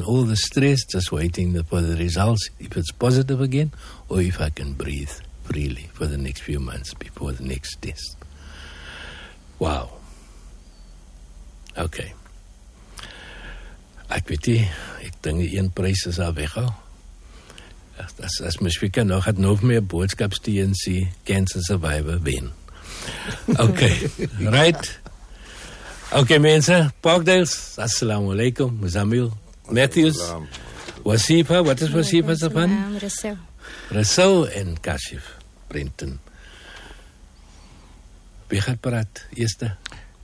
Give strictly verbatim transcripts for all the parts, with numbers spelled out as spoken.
all the stress, just waiting for the results, if it's positive again, or if I can breathe freely for the next few months before the next test. Wow. Okay. Ek weet nie, ek dink die een prys is al weg al. As, as Michvika nog het nog meer boodskaps T N C Cancer Survivor wen. Okay, right. Okay mense, Parkdales, assalamu alaikum, Muzamil, Matthews, Wasifa, wat is Wasifa se van? Rousseau. Rousseau en Kashif, Brenton. Wie gaat praat? Eerste?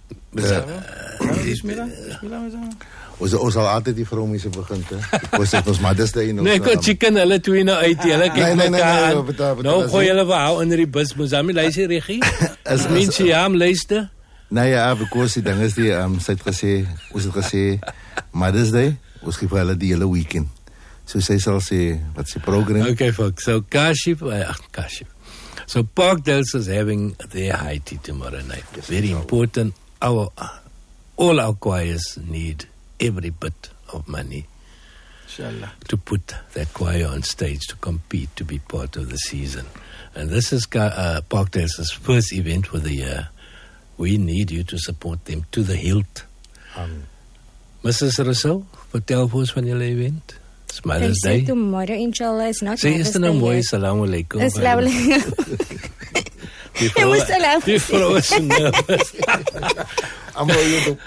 Bismillah, bismillah. Ons ons sal altyd die vrou mense begin te. Ons het ons Mother's Day nou. Nee, ek chicken hulle twee nou uit. Hulle kyk mekaar aan. Nou gooi hulle verhaal onder die bus. Mozambique luister regie. As mense ja, luister. Nee ja, because die ding is die um, sy het gesê, ons het gesê Mother's Day, ons gee vir hulle die hele weekend. So sy sal sê wat se program. Okay, folks. So Kashif, ag Kashif. So Parkdales is having their high tea tomorrow night. Yes, very important. Our all our choirs need every bit of money Inshallah. to put that choir on stage to compete, to be part of the season. And this is uh, Parkdale's first event for the year. We need you to support them to the hilt. Um, Missus Rousseau, vertel vir ons van julle event. It's Mother's Day. Tomorrow, inshallah, is not Sê Mother's is dit nou Day mooi, yet. salaam alaikum. Assalamu alaikum. Die Jy moes salaam die vrou is nervous. Almal YouTube.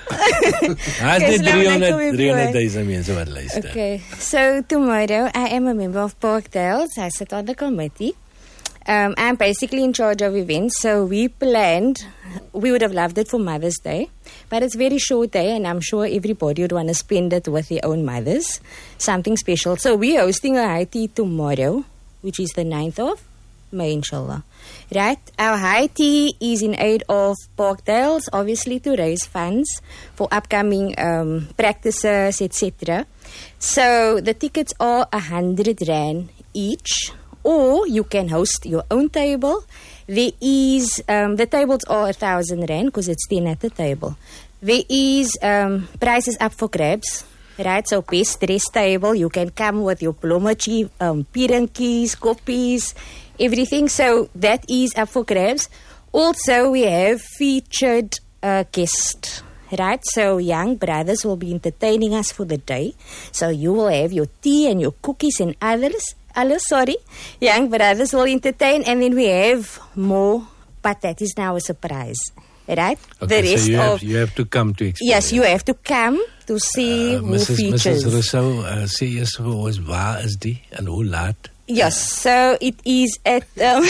As Okay, dit salaam alaikum, everyone. driehonderd duisend mense wat luister. Okay, so tomorrow I am a member of Parkdales. I sit on the committee. Um, I'm basically in charge of events. So we planned, we would have loved it for Mother's Day, but it's very short day, and I'm sure everybody would want to spend it with their own mothers, something special. So we're hosting a high tea tomorrow, which is the ninth of May, inshallah. Right? Our high tea is in aid of Parkdales, obviously to raise funds for upcoming um, practices, et cetera. So the tickets are a hundred rand each, or you can host your own table. There is um, the tables are a thousand rand because it's ten at the table. There is um, prices up for grabs. Right, so best dressed table, you can come with your blommetjie, um, pirankies, copies, everything. So that is up for grabs. Also, we have featured uh, guests. Right, so young brothers will be entertaining us for the day. So you will have your tea and your cookies and others. Others, sorry, young brothers will entertain, and then we have more. But that is now a surprise. Right, Okay, the rest so you have, of you have to come to experience. yes, you have to come to see Uh, who Missus features. Missus Rousseau, uh, sê eers vir ons, waar is die en hoe laat? Yes, so it is at. Um,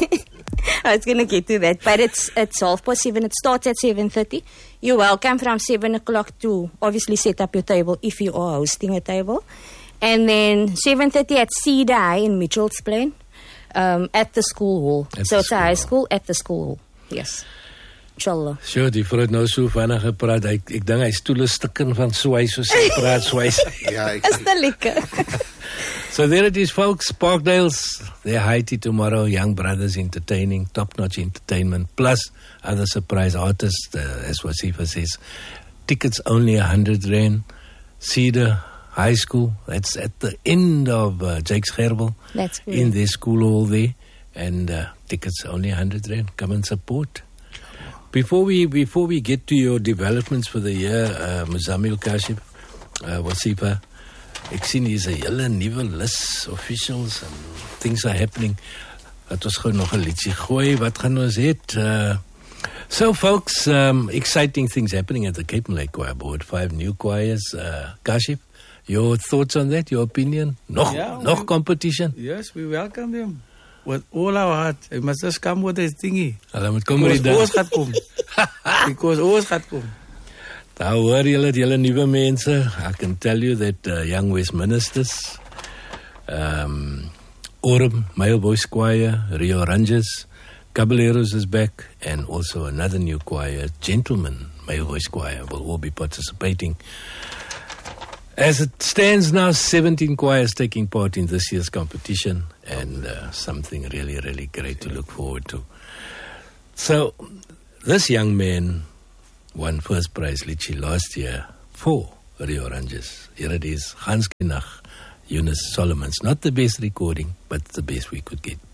I was going to get to that, but it's it's half past seven. It starts at seven thirty. You're welcome from seven o'clock to obviously set up your table if you are hosting a table, and then seven thirty at Cedar High in Mitchell's Plain, um, at the school hall. At so the it's a school high hall. school at the school hall. Yes, inshallah. Sure, die vrou het nou so vinnig gepraat. Ek ek dink hy stoele stikken van swys soos hy praat swys. Ja, ek Is dat lekker? So there it is, folks. Parkdales, their high tea tomorrow. Young brothers entertaining, top-notch entertainment, plus other surprise artists, uh, as Wasifa says. Tickets only a hundred rand. Cedar High School. That's at the end of uh, Jake's Gerbel. That's good. In their school hall there, and uh, tickets only a hundred rand. Come and support. Before we before we get to your developments for the year, uh, Muzamil Kashif, uh, Wasifa. Ek sien hier's 'n hele nuwe lys officials and things are happening. Dat ons gou nog 'n liedjie gooi. Wat gaan ons het? Uh, so folks, um, exciting things happening at the Cape Malay Choir Board. Five new choirs. Uh, Kashif, your thoughts on that? Your opinion? Nog Yeah, nog we- competition? Yes, we welcome them with all our heart. They must just come with this thingy. Hulle moet kom met die Because dag. ons gaat kom. Because ons gaat kom. Daar hoor julle, julle nuwe mense. I can tell you that uh, Young Westministers, um, Orem, Male Voice Choir, Rio Rangers, Caballeros is back, and also another new choir, Gentlemen Male Voice Choir, will all be participating. As it stands now, seventeen choirs taking part in this year's competition, and uh, something really, really great to look forward to. So, this young man won first prize Litchi last year for vir die Oranges. Here it is, Ganske Nag, Eunice Solomons. Not the best recording, but the best we could get.